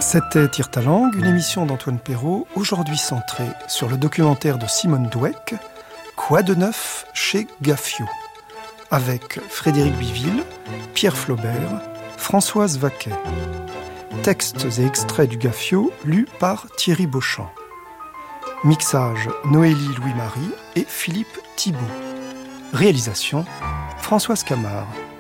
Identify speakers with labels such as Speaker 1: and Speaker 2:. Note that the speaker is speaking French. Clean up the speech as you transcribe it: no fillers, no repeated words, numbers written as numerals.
Speaker 1: C'était Tire ta langue, une émission d'Antoine Perrault, aujourd'hui centrée sur le documentaire de Simone Dweck, Quoi de neuf chez Gaffio, avec Frédéric Biville, Pierre Flaubert, Françoise Vaquet. Textes et extraits du Gaffio lus par Thierry Beauchamp. Mixage Noélie Louis-Marie et Philippe Thibault. Réalisation Françoise Camard.